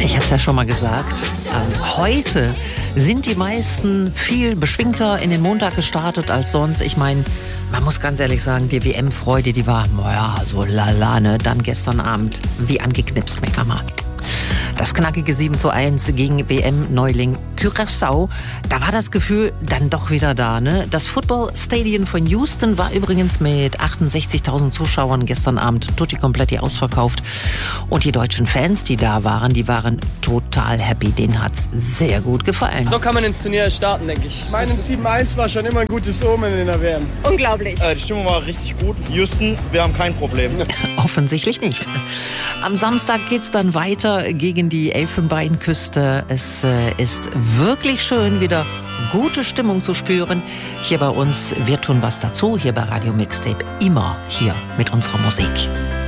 Ich habe es ja schon mal gesagt. Heute sind die meisten viel beschwingter in den Montag gestartet als sonst. Ich meine, man muss ganz ehrlich sagen, die WM-Freude, die war, naja, so lala, ne? Dann gestern Abend, wie angeknipst, Meckermann. Das knackige 7:1 gegen WM-Neuling Curaçao, da war das Gefühl dann doch wieder da. Ne? Das Football Stadium von Houston war übrigens mit 68.000 Zuschauern gestern Abend tutti kompletti ausverkauft. Und die deutschen Fans, die waren total happy. Denen hat's sehr gut gefallen. So kann man ins Turnier starten, denke ich. Mein 7:1 war schon immer ein gutes Omen in der WM. Unglaublich. Die Stimmung war richtig gut. Houston, wir haben kein Problem. Offensichtlich nicht. Am Samstag geht's dann weiter gegen die Elfenbeinküste. Es ist wirklich schön, wieder gute Stimmung zu spüren. Hier bei uns, wir tun was dazu, hier bei Radio Mixtape, immer hier mit unserer Musik.